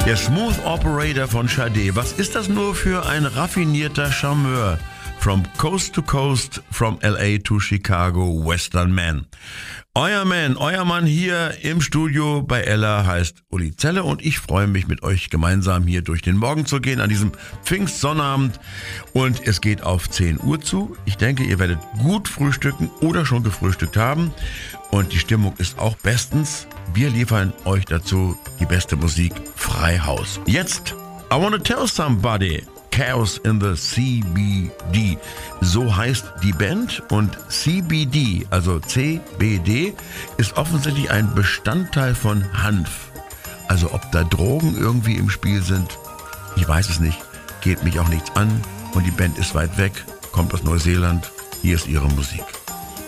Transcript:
Der Smooth Operator von Sade. Was ist das nur für ein raffinierter Charmeur? From coast to coast, from LA to Chicago, Western Man. Euer Mann hier im Studio bei Ella heißt Uli Zelle und ich freue mich, mit euch gemeinsam hier durch den Morgen zu gehen an diesem Pfingstsonnabend. Und es geht auf 10 Uhr zu. Ich denke, ihr werdet gut frühstücken oder schon gefrühstückt haben. Und die Stimmung ist auch bestens. Wir liefern euch dazu die beste Musik frei Haus. Jetzt, I wanna tell somebody. Chaos in the CBD. So heißt die Band und CBD, also CBD, ist offensichtlich ein Bestandteil von Hanf. Also ob da Drogen irgendwie im Spiel sind, ich weiß es nicht, geht mich auch nichts an und die Band ist weit weg, kommt aus Neuseeland, hier ist ihre Musik.